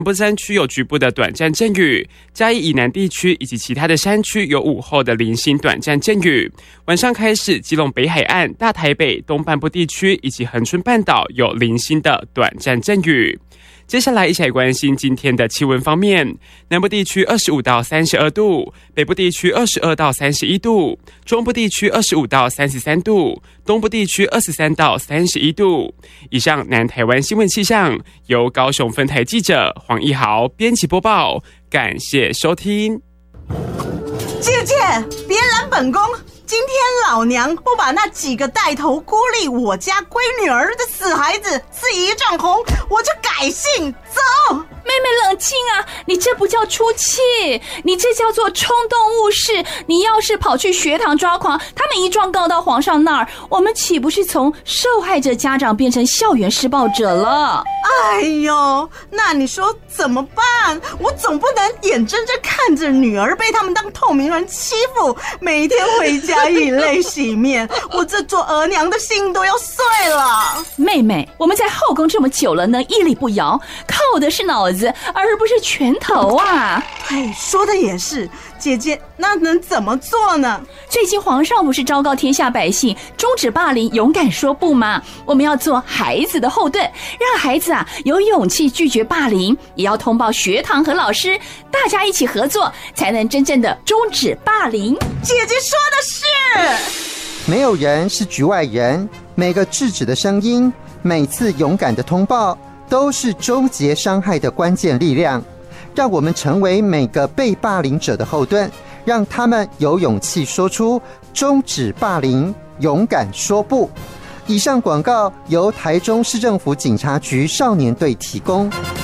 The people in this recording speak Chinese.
南部山区有局部的短暂阵雨，嘉义以南地区以及其他的山区有午后的零星短暂阵雨。晚上开始，基隆北海岸、大台北东半部地区以及恒春半岛有零星的短暂阵雨。接下来一起来关心今天的气温方面，南部地区25到32度，北部地区22到31度，中部地区25到33度，东部地区23到31度。以上南台湾新闻气象由高雄分台记者黄一豪编辑播报，感谢收听。 姐姐，别拦本宫！今天老娘不把那几个带头孤立我家闺女儿的死孩子赐一丈红，我就改姓。走！ 妹妹冷静啊，你这不叫出气，你这叫做冲动误事。你要是跑去学堂抓狂，他们一状告到皇上那儿，我们岂不是从受害者家长变成校园施暴者了？ 哎呦，那你说怎么办？我总不能眼睁睁看着女儿被他们当透明人欺负，每天回家以泪洗面，我这做额娘的心都要碎了。 妹妹，我们在后宫这么久了，能屹立不摇，靠的是脑子，而不是拳头啊。 哎，说的也是，姐姐，那能怎么做呢？ 最近皇上不是昭告天下百姓，终止霸凌，勇敢说不吗？我们要做孩子的后盾，让孩子有勇气拒绝霸凌，也要通报学堂和老师，大家一起合作，才能真正的终止霸凌。 姐姐说的是， 没有人是局外人，每个制止的声音，每次勇敢的通报，都是终结伤害的关键力量。让我们成为每个被霸凌者的后盾，让他们有勇气说出终止霸凌，勇敢说不。以上广告由台中市政府警察局少年队提供。